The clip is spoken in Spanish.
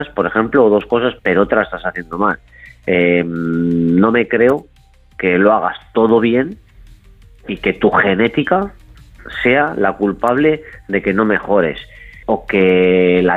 por ejemplo, o 2 cosas, pero otra estás haciendo mal. No me creo que lo hagas todo bien y que tu genética sea la culpable de que no mejores, o que la